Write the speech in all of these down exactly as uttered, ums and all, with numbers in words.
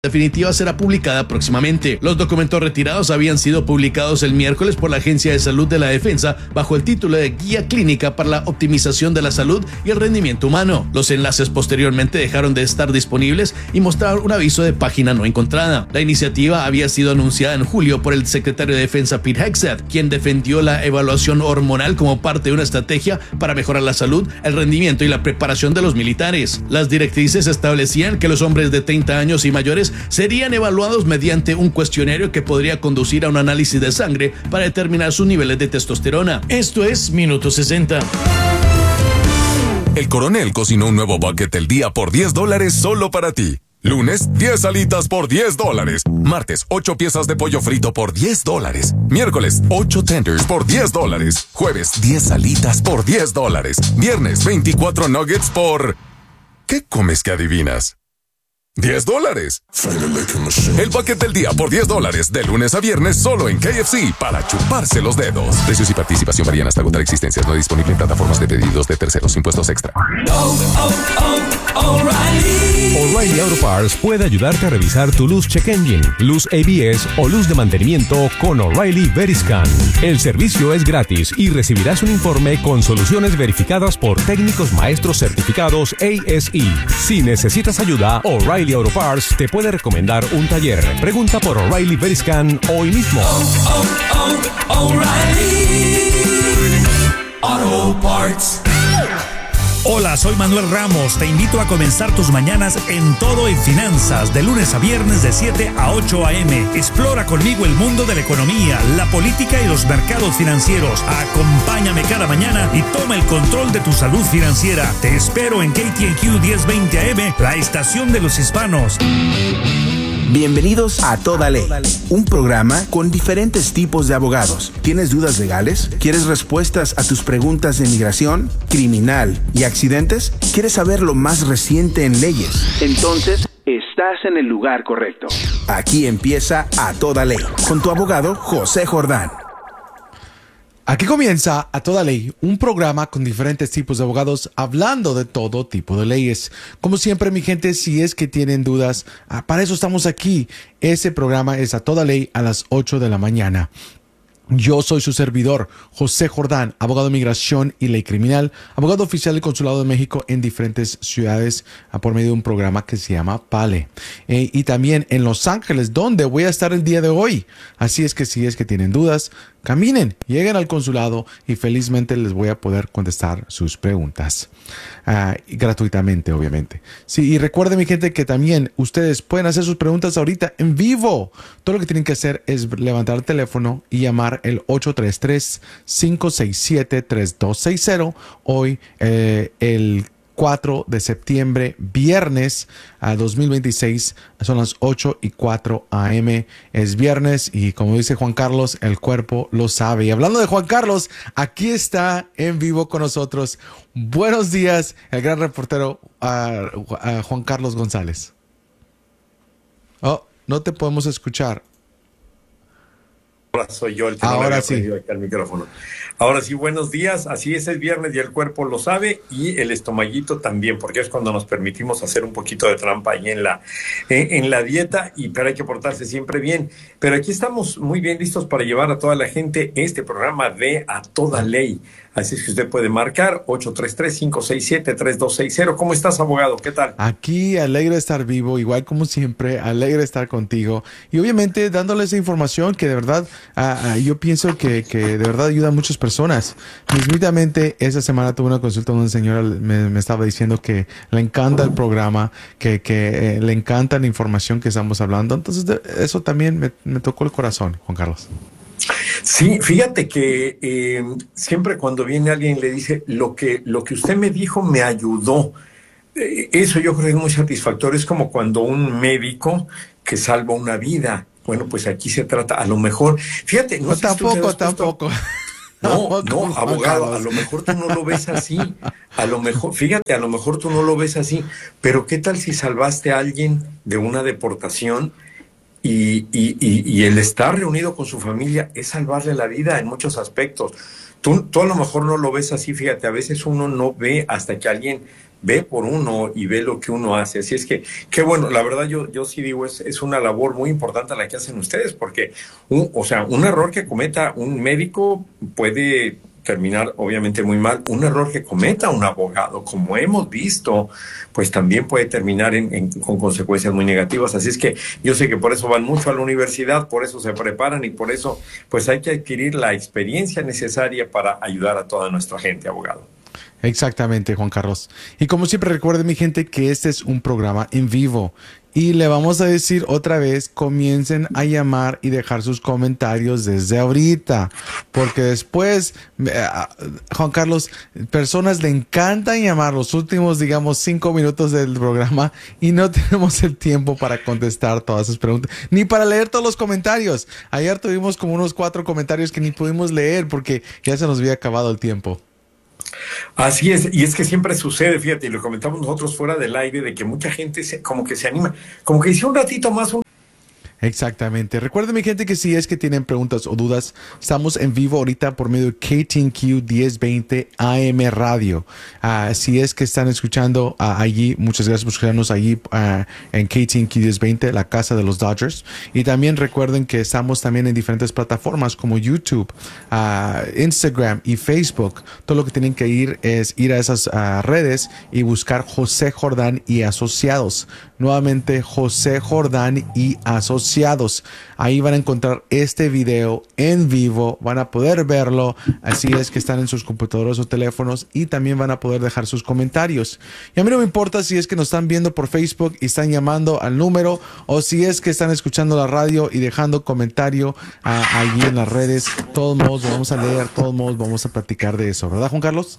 definitiva será publicada próximamente. Los documentos retirados habían sido publicados el miércoles por la Agencia de Salud de la Defensa bajo el título de Guía Clínica para la Optimización de la Salud y el Rendimiento Humano. Los enlaces posteriormente dejaron de estar disponibles y mostraron un aviso de página no encontrada. La iniciativa había sido anunciada en julio por el secretario de Defensa Pete Hegseth, quien defendió la evaluación hormonal como parte de una estrategia para mejorar la salud, el rendimiento y la preparación de los militares. Las directrices establecían que los hombres de treinta años y mayores serían evaluados mediante un cuestionario que podría conducir a un análisis de sangre para determinar sus niveles de testosterona. Esto es Minuto sesenta. El Coronel cocinó un nuevo bucket del día por diez dólares solo para ti. Lunes, diez alitas por diez dólares. Martes, ocho piezas de pollo frito por diez dólares. Miércoles, ocho tenders por diez dólares. Jueves, diez alitas por diez dólares. Viernes, veinticuatro nuggets por... ¿Qué comes que adivinas? diez dólares. El bucket del día por diez dólares, de lunes a viernes solo en K F C para chuparse los dedos. Precios y participación varían hasta agotar existencias. No disponible en plataformas de pedidos de terceros. Impuestos extra. Oh, oh, oh, O'Reilly. O'Reilly Auto Parts puede ayudarte a revisar tu luz check engine, luz A B S o luz de mantenimiento con O'Reilly Veriscan. El servicio es gratis y recibirás un informe con soluciones verificadas por técnicos maestros certificados A S E. Si necesitas ayuda, O'Reilly O'Reilly Auto Parts te puede recomendar un taller. Pregunta por O'Reilly Veriscan hoy mismo. Oh, oh, oh, O'Reilly Auto Parts. Hola, soy Manuel Ramos. Te invito a comenzar tus mañanas en Todo en Finanzas, de lunes a viernes de siete a ocho a eme. Explora conmigo el mundo de la economía, la política y los mercados financieros. Acompáñame cada mañana y toma el control de tu salud financiera. Te espero en K T N Q diez veinte A M, la estación de los hispanos. Bienvenidos a Toda Ley, un programa con diferentes tipos de abogados. ¿Tienes dudas legales? ¿Quieres respuestas a tus preguntas de inmigración, criminal y accidentes? ¿Quieres saber lo más reciente en leyes? Entonces, estás en el lugar correcto. Aquí empieza A Toda Ley, con tu abogado José Jordán. Aquí comienza A Toda Ley, un programa con diferentes tipos de abogados hablando de todo tipo de leyes. Como siempre, mi gente, si es que tienen dudas, para eso estamos aquí. Ese programa es A Toda Ley a las ocho de la mañana. Yo soy su servidor, José Jordán, abogado de migración y ley criminal, abogado oficial del Consulado de México en diferentes ciudades por medio de un programa que se llama PALE. Eh, y también en Los Ángeles, donde voy a estar el día de hoy. Así es que si es que tienen dudas, caminen, lleguen al consulado y felizmente les voy a poder contestar sus preguntas. Uh, gratuitamente, obviamente. Sí, y recuerden, mi gente, que también ustedes pueden hacer sus preguntas ahorita en vivo. Todo lo que tienen que hacer es levantar el teléfono y llamar el ocho tres tres, cinco seis siete, tres dos seis cero. Hoy, eh, el cuatro de septiembre, viernes a dos mil veintiséis, son las ocho y cuatro a eme. Es viernes y, como dice Juan Carlos, el cuerpo lo sabe. Y hablando de Juan Carlos, aquí está en vivo con nosotros. Buenos días, el gran reportero uh, uh, Juan Carlos González. Oh, no te podemos escuchar. Ahora soy yo el que Ahora no me sí. había aquí al micrófono. Ahora sí, buenos días. Así es, es viernes y el cuerpo lo sabe y el estomaguito también, porque es cuando nos permitimos hacer un poquito de trampa ahí en la, en, en la dieta, y pero hay que portarse siempre bien. Pero aquí estamos muy bien listos para llevar a toda la gente este programa de A Toda Ley. Así es que usted puede marcar ocho tres tres, cinco seis siete, tres dos seis cero. ¿Cómo estás, abogado? ¿Qué tal? Aquí, alegre de estar vivo, igual como siempre, alegre de estar contigo. Y obviamente dándole esa información que de verdad, uh, uh, yo pienso que, que de verdad ayuda a muchas personas. Mismamente, esa semana tuve una consulta donde una señora me, me estaba diciendo que le encanta el programa, que, que eh, le encanta la información que estamos hablando. Entonces, de, eso también me, me tocó el corazón, Juan Carlos. Sí, fíjate que eh, siempre cuando viene alguien le dice, lo que, lo que usted me dijo me ayudó. Eh, eso yo creo que es muy satisfactorio. Es como cuando un médico que salva una vida. Bueno, pues aquí se trata, a lo mejor, fíjate, no, no sé tampoco, si tú tampoco. No, no, abogado, a lo mejor tú no lo ves así. A lo mejor, fíjate, a lo mejor tú no lo ves así. Pero ¿qué tal si salvaste a alguien de una deportación? Y, y, y, y el estar reunido con su familia es salvarle la vida en muchos aspectos. Tú, tú a lo mejor no lo ves así, fíjate, a veces uno no ve hasta que alguien ve por uno y ve lo que uno hace. Así es que, qué bueno, la verdad yo, yo sí digo, es, es una labor muy importante la que hacen ustedes, porque, un, o sea, un error que cometa un médico puede terminar obviamente muy mal. Un error que cometa un abogado, como hemos visto, pues también puede terminar en, en, con consecuencias muy negativas. Así es que yo sé que por eso van mucho a la universidad, por eso se preparan y por eso pues hay que adquirir la experiencia necesaria para ayudar a toda nuestra gente, abogado. Exactamente, Juan Carlos. Y como siempre, recuerden, mi gente, que este es un programa en vivo. Y le vamos a decir otra vez, comiencen a llamar y dejar sus comentarios desde ahorita. Porque después, eh, Juan Carlos, personas le encantan llamar los últimos, digamos, cinco minutos del programa y no tenemos el tiempo para contestar todas sus preguntas, ni para leer todos los comentarios. Ayer tuvimos como unos cuatro comentarios que ni pudimos leer porque ya se nos había acabado el tiempo. Así es, y es que siempre sucede, fíjate, y lo comentamos nosotros fuera del aire, de que mucha gente se, como que se anima, como que dice un ratito más, un Exactamente. Recuerden, mi gente, que si es que tienen preguntas o dudas, estamos en vivo ahorita por medio de K T N Q diez veinte A M Radio. Uh, si es que están escuchando uh, allí, muchas gracias por escucharnos allí uh, en K T N Q diez veinte, la casa de los Dodgers. Y también recuerden que estamos también en diferentes plataformas como YouTube, uh, Instagram y Facebook. Todo lo que tienen que ir es ir a esas uh, redes y buscar José Jordán y Asociados. Nuevamente, José Jordán y Asociados. Ahí van a encontrar este video en vivo, van a poder verlo, así es que están en sus computadoras o teléfonos, y también van a poder dejar sus comentarios. Y a mí no me importa si es que nos están viendo por Facebook y están llamando al número, o si es que están escuchando la radio y dejando comentario uh, allí en las redes. Todos modos lo vamos a leer, todos modos vamos a platicar de eso, ¿verdad, Juan Carlos?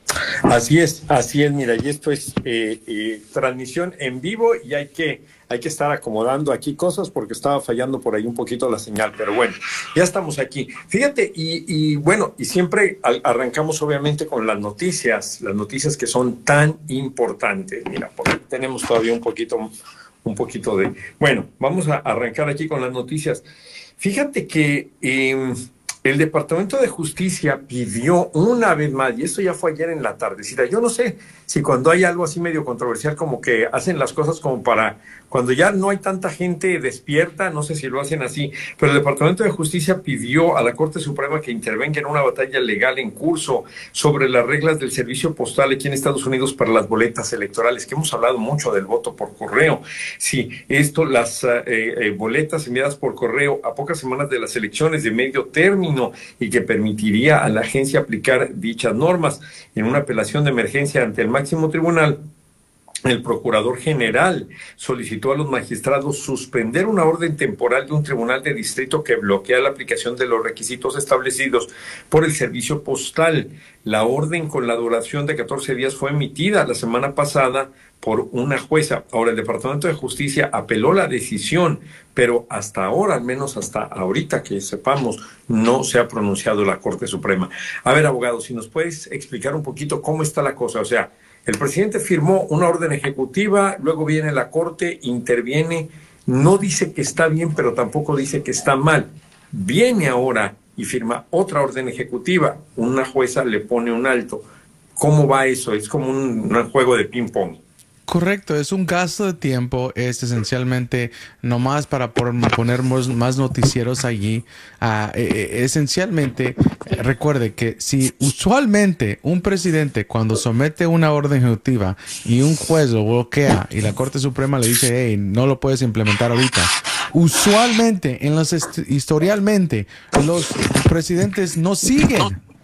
Así es, así es, mira, y esto es eh, eh, transmisión en vivo y hay que, hay que estar acomodando aquí cosas porque estaba fallando por ahí un poquito la señal, pero bueno, ya estamos aquí. Fíjate, y, y bueno, y siempre al, arrancamos obviamente con las noticias, las noticias que son tan importantes. Mira, porque tenemos todavía un poquito, un poquito de... Bueno, vamos a arrancar aquí con las noticias. Fíjate que... Eh, el Departamento de Justicia pidió una vez más, y esto ya fue ayer en la tardecita, yo no sé si cuando hay algo así medio controversial como que hacen las cosas como para, cuando ya no hay tanta gente despierta, no sé si lo hacen así, pero el Departamento de Justicia pidió a la Corte Suprema que intervenga en una batalla legal en curso sobre las reglas del servicio postal aquí en Estados Unidos para las boletas electorales, que hemos hablado mucho del voto por correo. Sí, esto, las eh, eh, boletas enviadas por correo a pocas semanas de las elecciones de medio término, y que permitiría a la agencia aplicar dichas normas. En una apelación de emergencia ante el máximo tribunal, el procurador general solicitó a los magistrados suspender una orden temporal de un tribunal de distrito que bloquea la aplicación de los requisitos establecidos por el servicio postal. La orden con la duración de catorce días fue emitida la semana pasada por una jueza. Ahora, el Departamento de Justicia apeló la decisión, pero hasta ahora, al menos hasta ahorita que sepamos, no se ha pronunciado la Corte Suprema. A ver, abogado, si nos puedes explicar un poquito cómo está la cosa. O sea, el presidente firmó una orden ejecutiva, luego viene la Corte, interviene, no dice que está bien, pero tampoco dice que está mal. Viene ahora y firma otra orden ejecutiva, una jueza le pone un alto. ¿Cómo va eso? Es como un, un juego de ping-pong. Correcto, es un gasto de tiempo, es esencialmente nomás para poner más noticieros allí. Uh, eh, esencialmente, eh, recuerde que si usualmente un presidente cuando somete una orden ejecutiva y un juez lo bloquea y la Corte Suprema le dice, hey, no lo puedes implementar ahorita, usualmente, en los historialmente, los presidentes no siguen.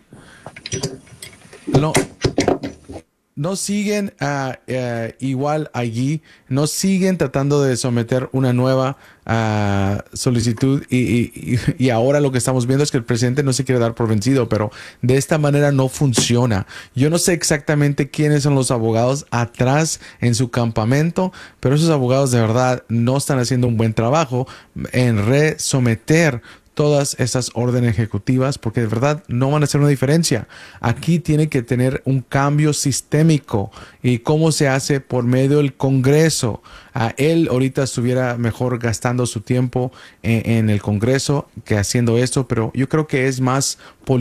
No. No siguen uh, uh, igual allí, no siguen tratando de someter una nueva uh, solicitud y, y, y ahora lo que estamos viendo es que el presidente no se quiere dar por vencido, pero de esta manera no funciona. Yo no sé exactamente quiénes son los abogados atrás en su campamento, pero esos abogados de verdad no están haciendo un buen trabajo en resometer todas esas órdenes ejecutivas porque de verdad no van a hacer una diferencia. Aquí tiene que tener un cambio sistémico y cómo se hace por medio del Congreso. A él ahorita estuviera mejor gastando su tiempo en, en el Congreso que haciendo esto, pero yo creo que es más político